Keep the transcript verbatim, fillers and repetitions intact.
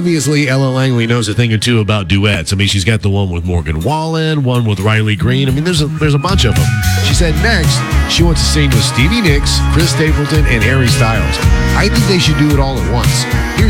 obviously, Ella Langley knows a thing or two about duets. I mean, she's got the one with Morgan Wallen, one with Riley Green. I mean, there's a, there's a bunch of them. She said next, she wants to sing with Stevie Nicks, Chris Stapleton, and Harry Styles. I think they should do it all at once. Here's